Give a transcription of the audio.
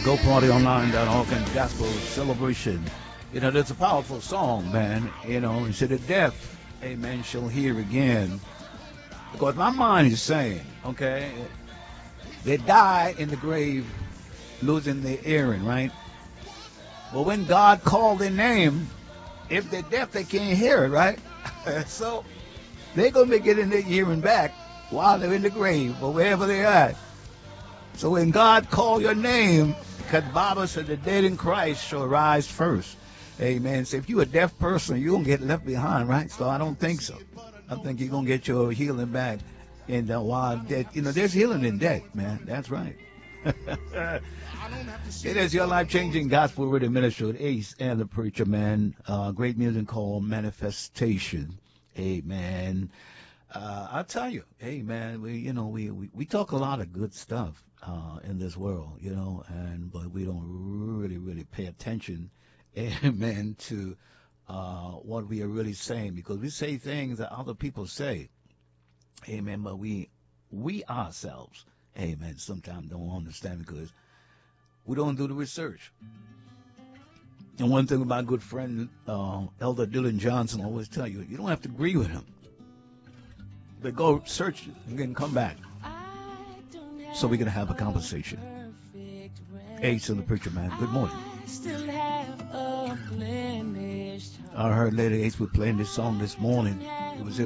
GoPartyOnline.org and Gospel Celebration. You know, there's a powerful song, man. You know, he said the deaf, amen, shall hear again. Because my mind is saying, okay, they die in the grave losing their hearing, right? But when God called their name, if they're deaf, they can't hear it, right? So they're going to be getting their hearing back while they're in the grave or wherever they are. So when God called your name, because the Bible said the dead in Christ shall rise first. Amen. So if you're a deaf person, you're going to get left behind, right? So I don't think so. I think you're going to get your healing back. And while dead, you know, there's healing in death, man. That's right. It is your life-changing gospel rhythm ministry with Ace and the Preacher Man. Great music called Manifestation. Amen. I'll tell you, hey man, we talk a lot of good stuff in this world, you know, but we don't really pay attention, amen, to what we are really saying, because we say things that other people say, amen, but we ourselves, amen, sometimes don't understand because we don't do the research. And one thing about good friend Elder Dylan Johnson always tell you, you don't have to agree with him. But go search it and then come back so we can have a conversation. Ace and the Preacher Man, good morning. I heard Lady Ace was playing this song this morning. It was in